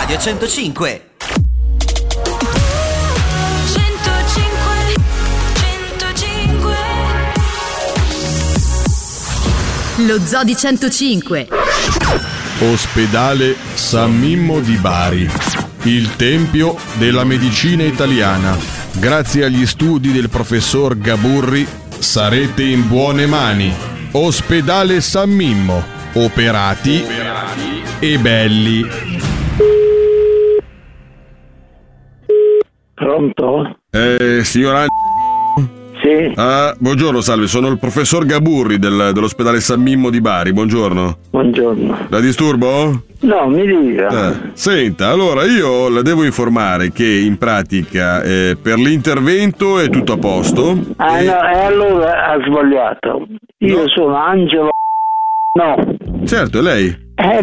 Radio 105. Lo Zoo di 105. Ospedale San Mimmo di Bari, il tempio della medicina italiana. Grazie agli studi del professor Gaburri sarete in buone mani. Ospedale San Mimmo, operati e belli. Pronto? Signora? Sì. Buongiorno, salve, sono il professor Gaburri dell'ospedale San Mimmo di Bari, buongiorno. Buongiorno. La disturbo? No, mi dica. Senta, allora io la devo informare che in pratica per l'intervento è tutto a posto. No, e allora ha sbagliato. Io sono Angelo. No. Certo, è lei.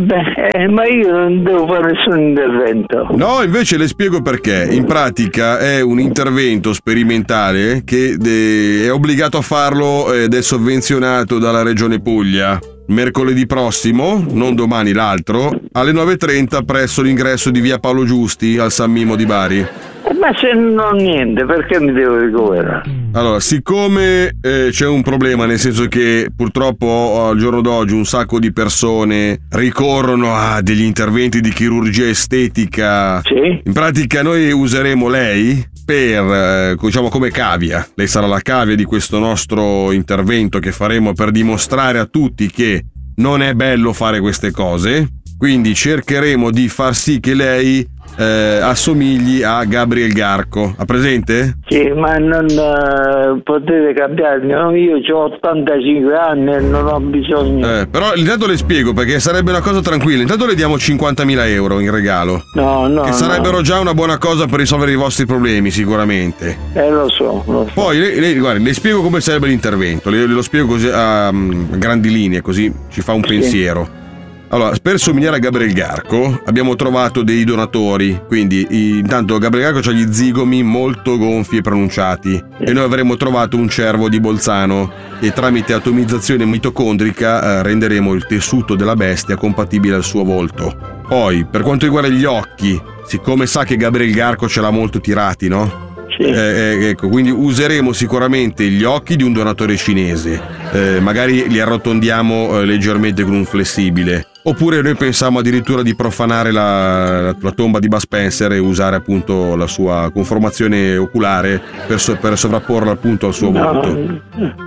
Ma io non devo fare nessun intervento. No, invece le spiego perché. In pratica è un intervento sperimentale che è obbligato a farlo ed è sovvenzionato dalla Regione Puglia. Mercoledì prossimo, non domani l'altro, alle 9:30 presso l'ingresso di via Paolo Giusti al San Mimmo di Bari. Ma se non ho niente, perché mi devo ricoverare? Allora, siccome c'è un problema, nel senso che purtroppo al giorno d'oggi un sacco di persone ricorrono a degli interventi di chirurgia estetica. Sì. In pratica noi useremo lei per, diciamo, come cavia. Lei sarà la cavia di questo nostro intervento che faremo per dimostrare a tutti che non è bello fare queste cose. Quindi cercheremo di far sì che lei assomigli a Gabriel Garco. Ha presente? Sì, ma non potete cambiarmi. Io ho 85 anni e non ho bisogno. Però intanto le spiego, perché sarebbe una cosa tranquilla. Intanto le diamo 50.000 euro in regalo. No, che sarebbero già una buona cosa per risolvere i vostri problemi, sicuramente. Lo so. Poi lei guardi, le spiego come sarebbe l'intervento. Lo spiego così a grandi linee, così ci fa un pensiero. Allora, per somigliare a Gabriel Garco abbiamo trovato dei donatori, quindi intanto Gabriel Garco ha gli zigomi molto gonfi e pronunciati e noi avremmo trovato un cervo di Bolzano e tramite atomizzazione mitocondrica renderemo il tessuto della bestia compatibile al suo volto. Poi, per quanto riguarda gli occhi, siccome sa che Gabriel Garco ce l'ha molto tirati, no? Sì. Ecco, quindi useremo sicuramente gli occhi di un donatore cinese, magari li arrotondiamo leggermente con un flessibile, oppure noi pensiamo addirittura di profanare la tomba di Bud Spencer e usare appunto la sua conformazione oculare per sovrapporla appunto al suo volto.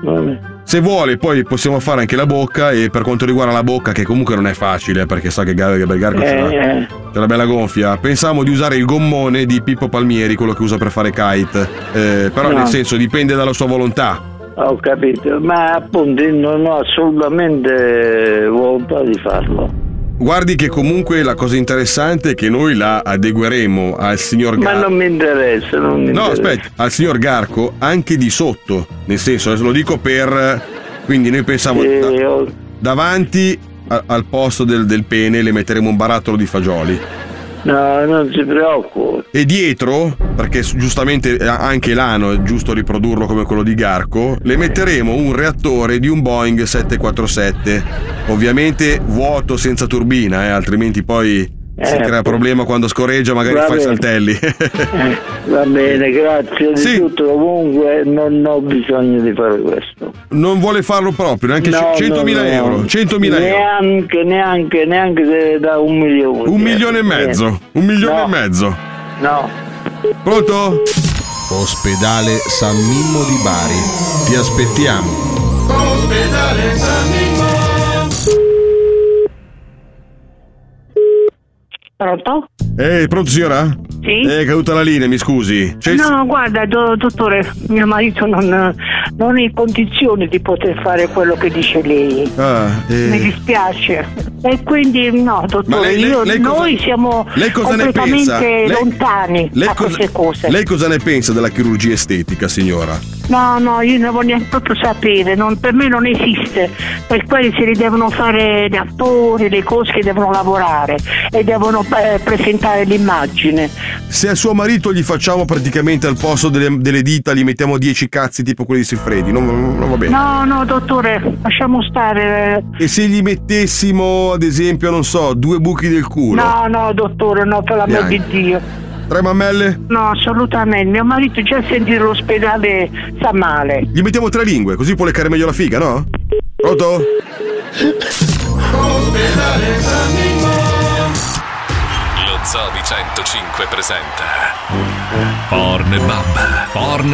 Se vuole poi possiamo fare anche la bocca, e per quanto riguarda la bocca, che comunque non è facile perché sa che Gabriel Garco c'è la bella gonfia, pensiamo di usare il gommone di Pippo Palmieri, quello che usa per fare kite, però nel senso dipende dalla sua volontà. Ho capito, ma appunto non ho assolutamente volontà di farlo. Guardi che comunque la cosa interessante è che noi la adegueremo al signor Garco. Ma non mi interessa, No, aspetta, al signor Garco anche di sotto, nel senso, lo dico per... Quindi noi pensiamo davanti al posto del pene le metteremo un barattolo di fagioli. No, non si preoccupi. E dietro, perché giustamente anche l'ano è giusto riprodurlo come quello di Garco, le metteremo un reattore di un Boeing 747, ovviamente vuoto, senza turbina, altrimenti poi si crea problema quando scorreggia, magari fa i saltelli. Va bene, grazie di tutto. Comunque non ho bisogno di fare questo. Non vuole farlo proprio, neanche 100.000 euro. 100.000 euro. Neanche se da 1 milione. 1 milione e mezzo. 1 milione e mezzo. No. Pronto? Ospedale San Mimmo di Bari. Ti aspettiamo. Ospedale San Mimmo. Pronto? Pronto signora? Sì? È caduta la linea, mi scusi. No, guarda, dottore, mio marito non è in condizione di poter fare quello che dice lei. Mi dispiace. E quindi no, dottore, noi siamo completamente lontani da queste cose. Lei cosa ne pensa della chirurgia estetica, signora? No, io non voglio proprio sapere, per me non esiste, per quelli se li devono fare gli attori, le cose che devono lavorare e devono presentare l'immagine. Se a suo marito gli facciamo praticamente al posto delle dita, gli mettiamo 10 cazzi tipo quelli di Siffredi, non va bene. No, dottore, lasciamo stare. E se gli mettessimo, ad esempio, non so, 2 buchi del culo? No, dottore, no, per l'amor di Dio. 3 mammelle? No, assolutamente. Mio marito già a sentire l'ospedale sta male. Gli mettiamo 3 lingue, così può leccare meglio la figa, no? Pronto? Ospedale San Mimmo. Lo Zoo di 105 presenta Pornbub.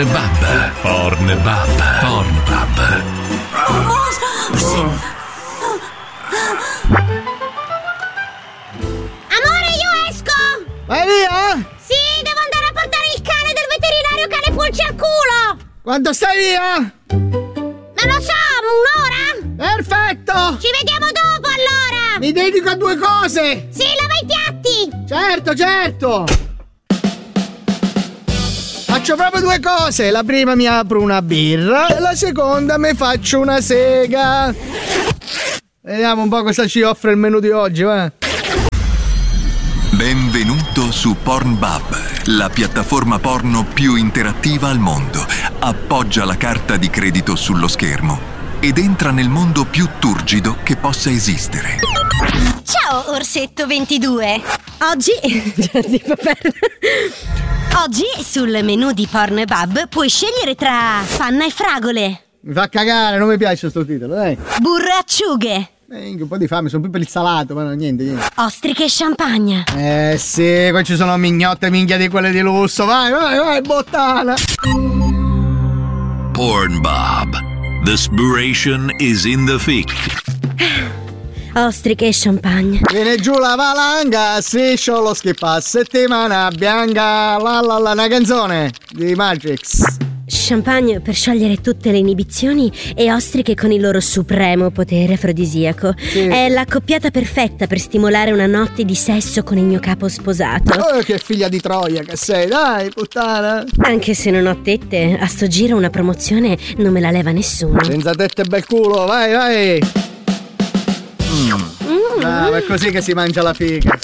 Amore, io esco! Vai via? Sì, devo andare a portare il cane del veterinario cane pulci al culo! Quando stai via? Non lo so, un'ora? Perfetto! Ci vediamo dopo allora! Mi dedico a 2 cose! Sì, lava i piatti! Certo! Faccio proprio 2 cose. La prima mi apro una birra e la seconda mi faccio una sega. Vediamo un po' cosa ci offre il menù di oggi, va? Benvenuto su Pornbub, la piattaforma porno più interattiva al mondo. Appoggia la carta di credito sullo schermo ed entra nel mondo più turgido che possa esistere. Ciao, Orsetto 22. Oggi sul menù di Pornbub puoi scegliere tra panna e fragole. Mi fa cagare, non mi piace sto titolo, dai. Burro e acciughe. Un po' di fame, sono più per il salato, ma no, niente. Ostriche e champagne. Sì, qua ci sono mignotte minchia di quelle di lusso. Vai, bottana. Pornbub. The inspiration is in the thick. Ostriche e champagne. Viene giù la valanga, se sciolo schippa settimana bianca. La una canzone di Matrix. Champagne per sciogliere tutte le inibizioni e ostriche con il loro supremo potere afrodisiaco. Sì. È l'accoppiata perfetta per stimolare una notte di sesso con il mio capo sposato. Oh, che figlia di Troia che sei, dai, puttana. Anche se non ho tette, a sto giro una promozione non me la leva nessuno. Senza tette e bel culo, vai. È così che si mangia la figa.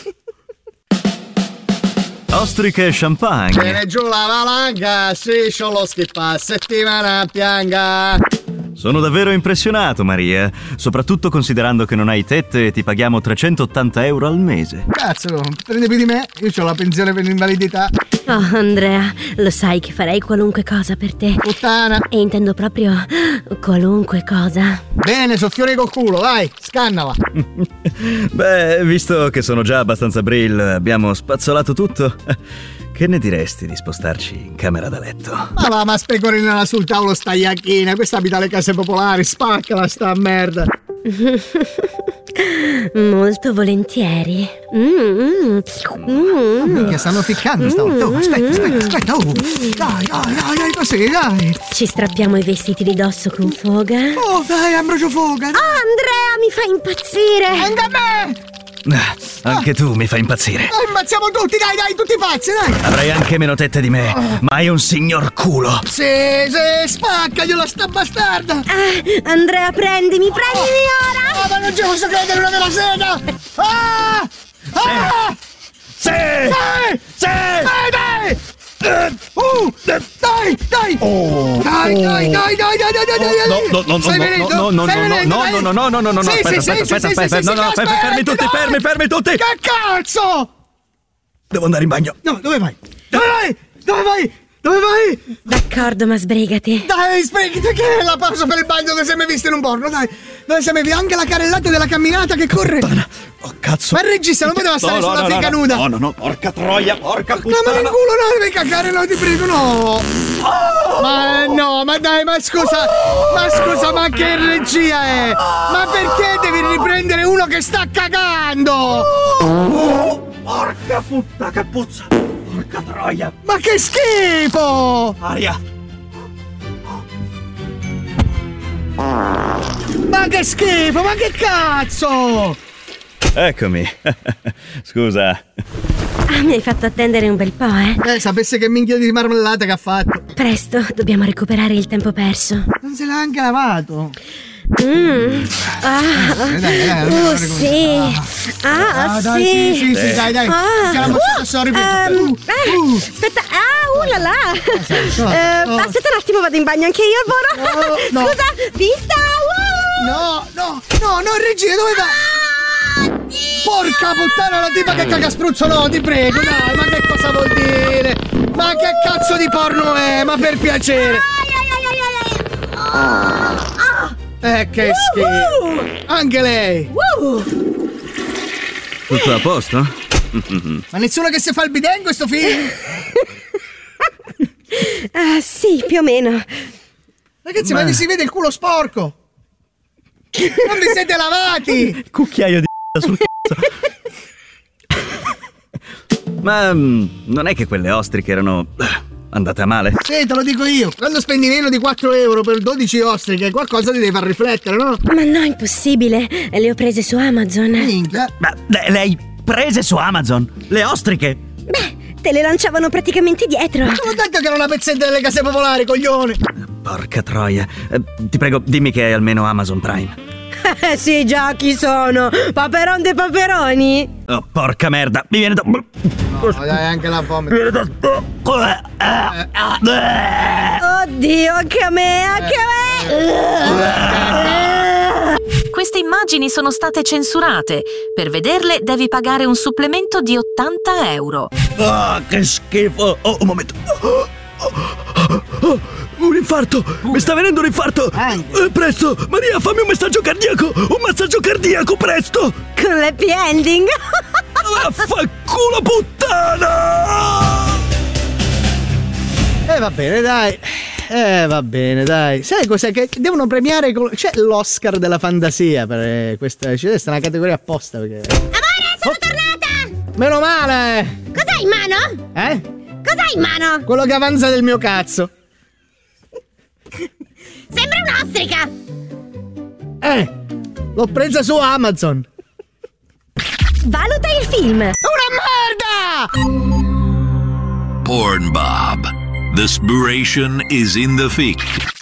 Ostriche e champagne. Viene giù la valanga, se sciolo schippa settimana bianca. Sono davvero impressionato, Maria. Soprattutto considerando che non hai tette e ti paghiamo 380 euro al mese. Cazzo, prende più di me? Io ho la pensione per l'invalidità. Oh, Andrea, lo sai che farei qualunque cosa per te. Puttana. E intendo proprio qualunque cosa. Bene, soffiore col culo, vai, scannala. Beh, visto che sono già abbastanza brill, abbiamo spazzolato tutto. Che ne diresti di spostarci in camera da letto? Ma specorinala sul tavolo sta iacchina. Questa abita alle case popolari, spaccala sta merda. Molto volentieri. Che stanno ficcando stavolta. Oh, aspetta. Dai, così, dai. Ci strappiamo i vestiti di dosso con foga. Oh, dai, Ambrogio Foga. Andrea, mi fa impazzire. Anche a me. Anche tu mi fai impazzire. Ammazziamo tutti, dai, tutti pazzi, dai. Avrai anche meno tette di me, ma hai un signor culo. Sì, spaccagliela sta bastarda. Andrea, prendimi ora. Ma non ci posso credere, una vera sega. Sì. Dai. Dai. Fermi tutti. Che cazzo? Devo andare in bagno. No, dove vai? Dove vai? D'accordo, ma sbrigati. Dai, sbrigati, che è la pausa per il bagno che sei mai visto in un porno, dai. Dove sei mai visto anche la carrellata della camminata che corre. Oh, cazzo. Ma il regista non poteva stare sulla figa nuda. No, porca troia, porca puttana. No, ma nel culo no, devi cagare, no, ti prego, no. Ma dai, ma scusa, ma che regia è? Ma perché devi riprendere uno che sta cagando? Porca puttana, che puzza. Porca troia. Ma che schifo! Aria. Ma che schifo, ma che cazzo! Eccomi. Scusa. mi hai fatto attendere un bel po', Sapesse che minchia di marmellata che ha fatto. Presto, dobbiamo recuperare il tempo perso. Non se l'ha anche lavato. Sì. Dai. Aspetta, aspetta un attimo, vado in bagno anche io al volo. Scusa, vista. No, regina, dove va? Porca puttana, la tipa che caga spruzzo, no, ti prego, dai, ma che cosa vuol dire? Ma che cazzo di porno è? Ma per piacere. Che schifo. Anche lei. Tutto a posto? Ma nessuno che si fa il bidet in questo film? Sì, più o meno. Ragazzi, ma vi si vede il culo sporco. Non vi siete lavati. Cucchiaio di sul cazzo. Ma non è che quelle ostriche erano andate a male? Sì, te lo dico io. Quando spendi meno di 4 euro per 12 ostriche, qualcosa ti deve far riflettere, no? Ma no, impossibile. Le ho prese su Amazon. Minchia. Ma le hai prese su Amazon? Le ostriche? Beh, te le lanciavano praticamente dietro. Ma te l'ho detto che era una pezzetta delle case popolari, coglione. Porca troia. Ti prego, dimmi che hai almeno Amazon Prime. Sì, già, chi sono? Paperon dei paperoni? Oh, porca merda, mi viene da... No, dai, anche la fame. Oddio, anche a me. Queste immagini sono state censurate. Per vederle devi pagare un supplemento di 80 euro. Che schifo. Oh, un momento. Un infarto! Mi sta venendo un infarto! Presto! Maria, fammi un massaggio cardiaco! Un massaggio cardiaco, presto! Con l'happy ending! Vaffanculo puttana! Va bene, dai. Sai cos'è? Che devono premiare. C'è l'Oscar della fantasia per questa. C'è una categoria apposta. Perché... Amore, sono tornata! Meno male! Cos'hai in mano? Cos'hai in mano? Quello che avanza del mio cazzo. Sembra un'ostrica! L'ho presa su Amazon. Valuta il film. Una merda! Porn Bob. The Spuration is in the thick.